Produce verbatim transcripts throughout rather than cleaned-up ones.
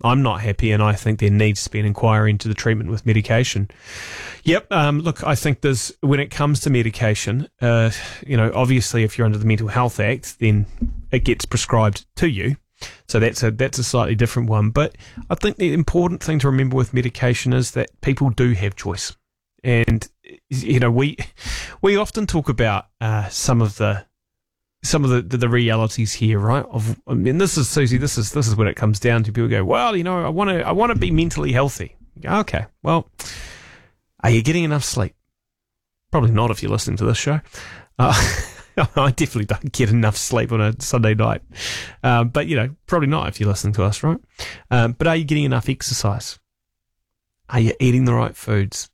I'm not happy, and I think there needs to be an inquiry into the treatment with medication. Yep. Um, look, I think there's, when it comes to medication, uh, you know, obviously if you're under the Mental Health Act, then it gets prescribed to you. So that's a that's a slightly different one. But I think the important thing to remember with medication is that people do have choice. And, you know, we we often talk about uh, some of the some of the, the, the realities here, right? Of, I mean, this is, Susie, this is this is when it comes down to people go, well, you know, I want to I want to be mentally healthy. You go, okay, well, are you getting enough sleep? Probably not if you're listening to this show. Uh, I definitely don't get enough sleep on a Sunday night. Um, but, you know, probably not if you're listening to us, right? Um, but are you getting enough exercise? Are you eating the right foods?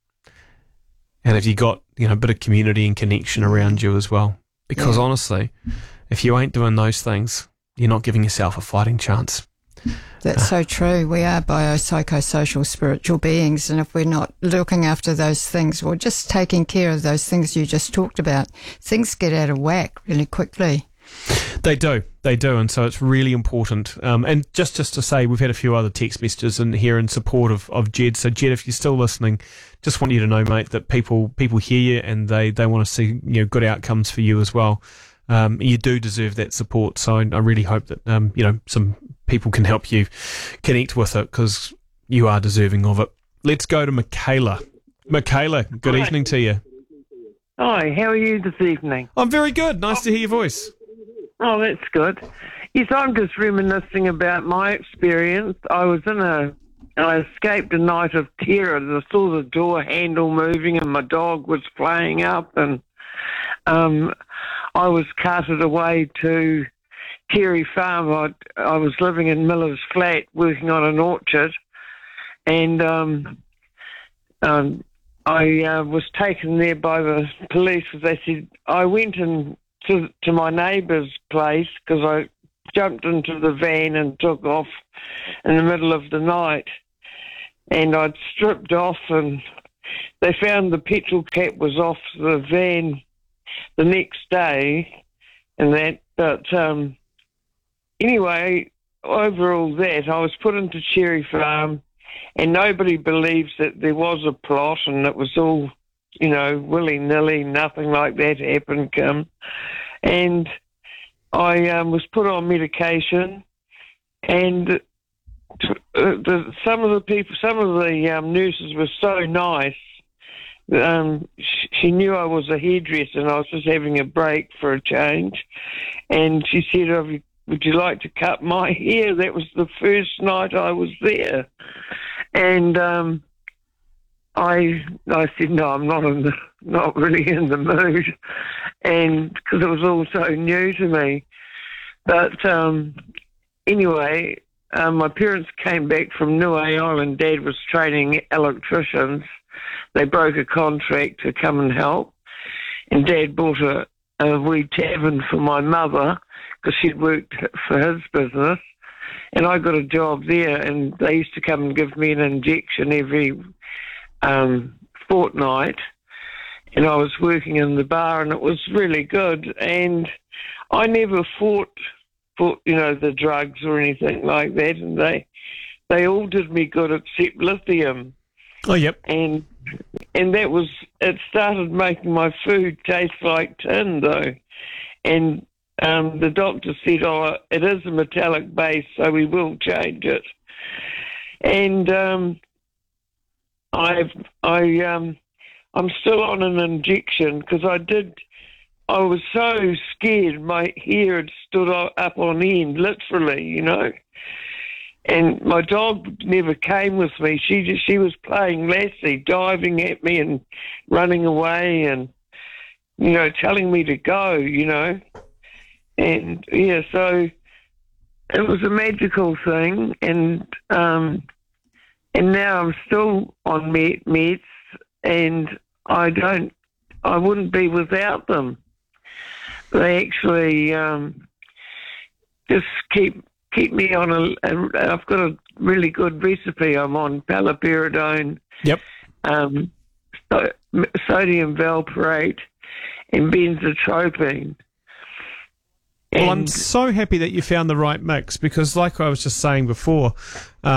And have you got, you know, a bit of community and connection around you as well? Because yeah. honestly, if you ain't doing those things, you're not giving yourself a fighting chance. That's so true. We are biopsychosocial spiritual beings, and if we're not looking after those things or just taking care of those things you just talked about, things get out of whack really quickly. They do, they do, and so it's really important. Um, and just, just to say, we've had a few other text messages in here in support of, of Jed. So Jed, if you're still listening, just want you to know, mate, that people people hear you and they, they want to see, you know, good outcomes for you as well. Um, you do deserve that support, so I, I really hope that um, you know, some people can help you connect with it, because you are deserving of it. Let's go to Michaela. Michaela, good Hi. evening to you. Hi, how are you this evening? I'm very good. Nice to hear your voice. Oh, that's good. Yes, I'm just reminiscing about my experience. I was in a, I escaped a night of terror. I saw the door handle moving and my dog was playing up, and um, I was carted away to Terry Farm. I, I was living in Miller's Flat working on an orchard, and um, um, I uh, was taken there by the police. They said I went in to, to my neighbour's place because I jumped into the van and took off in the middle of the night, and I'd stripped off, and they found the petrol cap was off the van the next day, and that, but um, anyway, over all that, I was put into Cherry Farm, and nobody believes that there was a plot, and it was all, you know, willy-nilly, nothing like that happened, Kim. And I um, was put on medication, and t- uh, the, some of the people, some of the um, nurses were so nice. Um, sh- she knew I was a hairdresser and I was just having a break for a change. And she said, oh, would you like to cut my hair? That was the first night I was there. And um, I I said, no, I'm not in the, not really in the mood. And because it was all so new to me. But um, anyway, um, my parents came back from Niue Island. Dad was training electricians. They broke a contract to come and help, and Dad bought a, a wee tavern for my mother because she'd worked for his business, and I got a job there, and they used to come and give me an injection every um, fortnight, and I was working in the bar, and it was really good, and I never fought for, you know, the drugs or anything like that, and they they all did me good except lithium. Oh, yep. And and that was, it started making my food taste like tin, though. And um, the doctor said, oh, it is a metallic base, so we will change it. And um, I've, I, um, I'm still on an injection because I did, I was so scared my hair had stood up on end, literally, you know. And my dog never came with me. She just, she was playing Lassie, diving at me and running away and, you know, telling me to go, you know. And, yeah, so it was a magical thing. And um, and now I'm still on med- meds, and I don't, I wouldn't be without them. They actually um, just keep... keep me on a, a, I've got a really good recipe. I'm on paliperidone, Yep. um, so, sodium valproate, and benzotropine. Well, I'm And- so happy that you found the right mix, because like I was just saying before,